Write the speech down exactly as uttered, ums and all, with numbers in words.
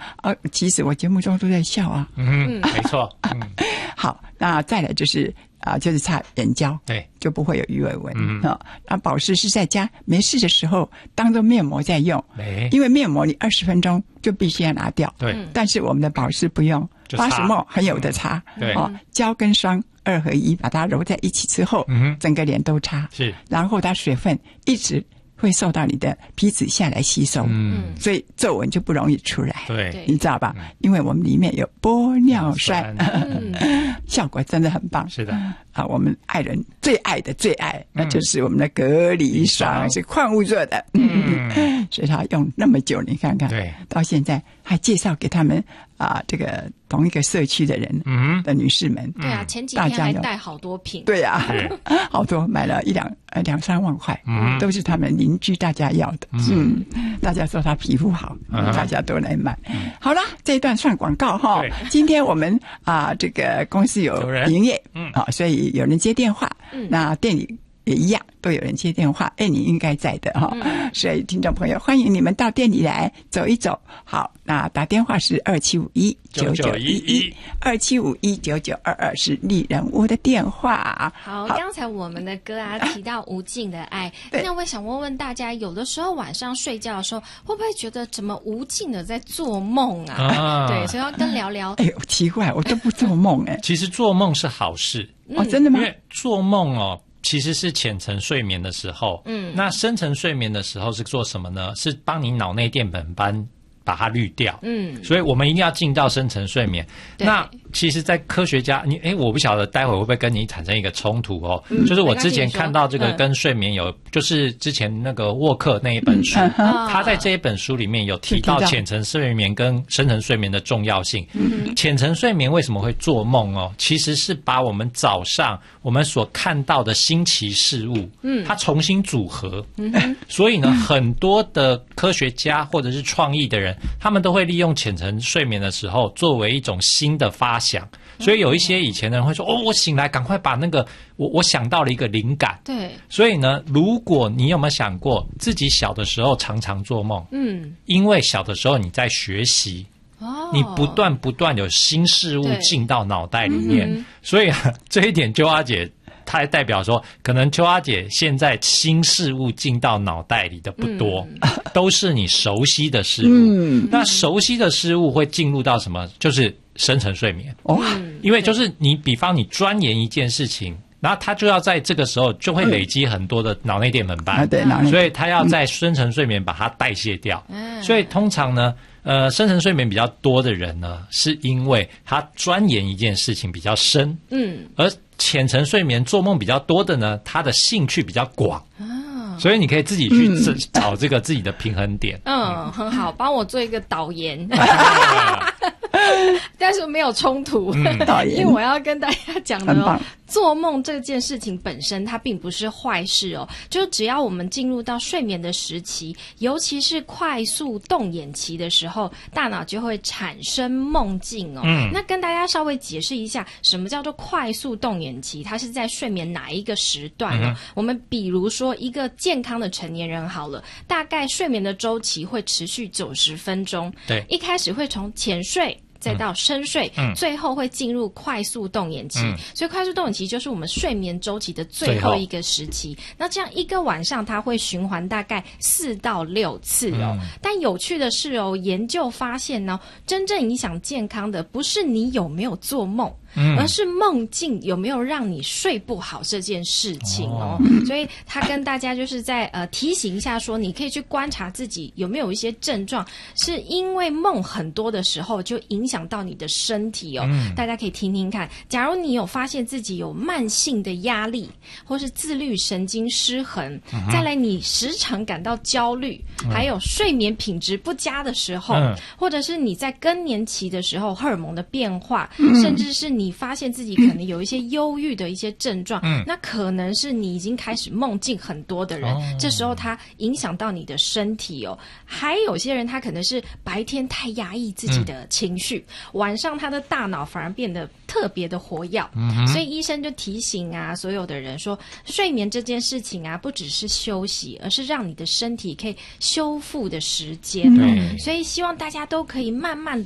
啊，其实我节目中都在笑啊。 嗯，没错。嗯， 好，那再来就是啊，就是擦眼胶， 对， 就不会有鱼尾纹。 嗯啊，那保湿是在家没事的时候当做面膜在用， 哎， 因为面膜你二十分钟就必须要拿掉。 对， 但是我们的保湿不用，八十毫升很有的擦。 对， 哦，胶跟霜二合一，把它揉在一起之后， 嗯， 整个脸都擦。 是， 然后它水分一直会受到你的皮脂下来吸收，嗯，所以皱纹就不容易出来。 对， 你知道吧？嗯，因为我们里面有玻尿酸， 嗯， 效果真的很棒。 是的。 啊，我们爱人最爱的最爱，那就是我们的隔离霜，是矿物做的，嗯，所以他用那么久，你看看， 对， 到现在还介绍给他们啊，这个同一个社区的人，嗯，的女士们， 对啊，前几天还带好多瓶， 对啊，好多买了一两呃两三万块，嗯，都是他们邻居大家要的，嗯，大家说他皮肤好，大家都来买。好了，这一段算广告哈，今天我们啊这个公司有营业，嗯，啊，所以有人接电话，嗯，那店里也一样，都有人接电话。哎，你应该在的哈，嗯，所以听众朋友，欢迎你们到店里来走一走。好，那打电话是二七五一九九一一，二七五一九九二二是丽人屋的电话。 好，刚才我们的歌啊提到无尽的爱，那我想问问大家，有的时候晚上睡觉的时候，会不会觉得怎么无尽的在做梦啊？啊对，所以要跟聊聊。 哎，奇怪，我都不做梦哎。 其实做梦是好事。 哦，真的吗？ 因为做梦哦，其实是浅层睡眠的时候，嗯，那深层睡眠的时候是做什么呢？是帮你脑内电本斑把它滤掉，嗯，所以我们一定要进到深层睡眠。那其实，在科学家，你哎，我不晓得待会会不会跟你产生一个冲突哦？嗯，就是我之前看到这个跟睡眠有，嗯，就是之前那个沃克那一本书，嗯，他在这一本书里面有提到浅层睡眠跟深层睡眠的重要性。嗯，浅层睡眠为什么会做梦哦？其实是把我们早上我们所看到的新奇事物，嗯，它重新组合。嗯，所以呢，很多的科学家或者是创意的人，他们都会利用浅层睡眠的时候作为一种新的发想。所以有一些以前的人会说，哦，我醒来赶快把那个我我想到了一个灵感。 对， 所以呢，如果你有没有想过自己小的时候常常做梦？嗯，因为小的时候你在学习，哦，你不断不断有新事物进到脑袋里面，嗯，所以啊，这一点秋阿姐它代表说，可能秋阿姐现在新事物进到脑袋里的不多，嗯，都是你熟悉的事物。嗯，那熟悉的事物会进入到什么？就是深层睡眠。哦，因为就是你，比方你钻研一件事情，然后它就要在这个时候就会累积很多的脑内电本斑，对，所以它要在深层睡眠把它代谢掉。嗯，所以通常呢，呃，深层睡眠比较多的人呢，是因为他钻研一件事情比较深，嗯，而浅层睡眠做梦比较多的呢，他的兴趣比较广。所以你可以自己去找这个自己的平衡点。 嗯，很好，帮我做一个导言。但是没有冲突，嗯，因为我要跟大家讲的哦，做梦这件事情本身它并不是坏事哦，就只要我们进入到睡眠的时期，尤其是快速动眼期的时候，大脑就会产生梦境哦。嗯，那跟大家稍微解释一下，什么叫做快速动眼期？它是在睡眠哪一个时段哦？嗯，我们比如说一个健康的成年人好了，大概睡眠的周期会持续九十分钟。对，一开始会从浅睡。再到深睡，嗯，最后会进入快速动眼期，嗯，所以快速动眼期就是我们睡眠周期的最后一个时期。那这样一个晚上它会循环大概四到六次哦。嗯，但有趣的是哦，研究发现呢，真正影响健康的不是你有没有做梦，嗯，而是梦境有没有让你睡不好这件事情哦。哦，所以他跟大家就是在呃提醒一下说，你可以去观察自己有没有一些症状，是因为梦很多的时候就影响到你的身体哦。嗯，大家可以听听看，假如你有发现自己有慢性的压力，或是自律神经失衡，嗯，再来你时常感到焦虑，嗯，还有睡眠品质不佳的时候，嗯，或者是你在更年期的时候荷尔蒙的变化，嗯，甚至是你你发现自己可能有一些忧郁的一些症状，嗯，那可能是你已经开始梦境很多的人，哦，这时候它影响到你的身体哦。还有些人他可能是白天太压抑自己的情绪，嗯，晚上他的大脑反而变得特别的活跃，嗯，所以医生就提醒啊，所有的人说，睡眠这件事情啊，不只是休息，而是让你的身体可以修复的时间，哦，所以希望大家都可以慢慢的